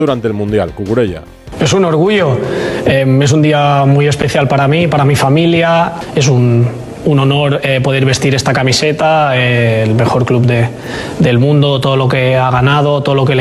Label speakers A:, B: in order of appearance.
A: durante el Mundial. Cucurella.
B: Es un orgullo, es un día muy especial para mí, para mi familia, es un honor poder vestir esta camiseta, el mejor club del mundo, todo lo que ha ganado, todo lo que le